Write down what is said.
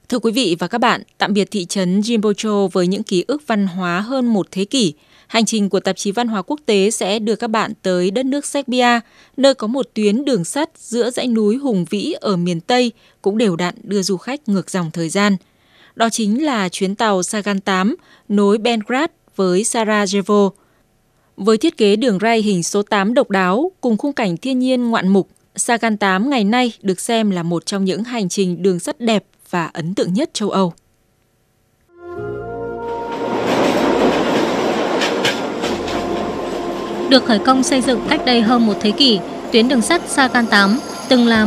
Thưa quý vị và các bạn, tạm biệt thị trấn Rimpocho với những ký ức văn hóa hơn một thế kỷ. Hành trình của tạp chí Văn hóa Quốc tế sẽ đưa các bạn tới đất nước Serbia, nơi có một tuyến đường sắt giữa dãy núi hùng vĩ ở miền Tây cũng đều đặn đưa du khách ngược dòng thời gian. Đó chính là chuyến tàu Sagan 8 nối Belgrade với Sarajevo. Với thiết kế đường ray hình số 8 độc đáo cùng khung cảnh thiên nhiên ngoạn mục, Sagan 8 ngày nay được xem là một trong những hành trình đường sắt đẹp và ấn tượng nhất châu Âu. Được khởi công xây dựng cách đây hơn một thế kỷ, tuyến đường sắt Sagan 8 từng là